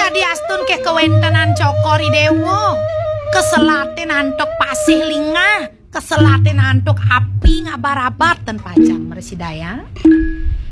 tadi astun ke kewentanan cokori dewo. Keselaten antok pasih linga. Keselaten antok api ngabarabat dan pajam residaya.